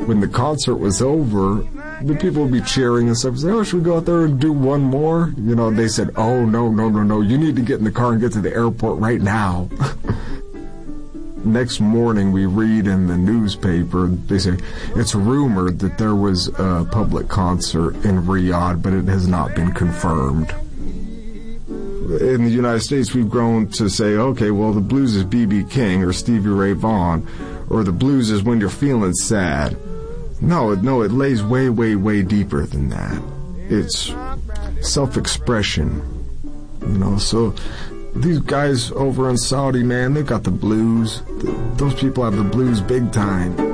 when the concert was over, the people would be cheering and stuff. Say, oh, should we go out there and do one more? You know, they said, oh, no. You need to get in the car and get to the airport right now. Next morning, we read in the newspaper, they say, it's rumored that there was a public concert in Riyadh, but it has not been confirmed. In the United States, we've grown to say, okay, well, the blues is B.B. King or Stevie Ray Vaughan, or the blues is when you're feeling sad. No, it lays way, way, way deeper than that. It's self-expression, you know, so these guys over in Saudi, man, they got the blues. Those people have the blues big time.